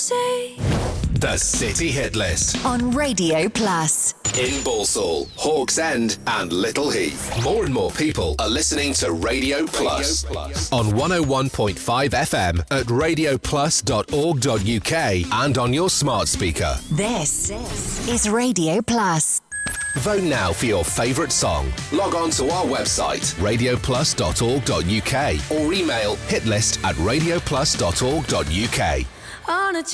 say. The City Hit List on Radio Plus. In Balsall, Hawks End and Little Heath. More and more people are listening to Radio Plus on 101.5 FM at radioplus.org.uk and on your smart speaker. This is Radio Plus. Vote now for your favourite song. Log on to our website, radioplus.org.uk or email hitlist@radioplus.org.uk. On a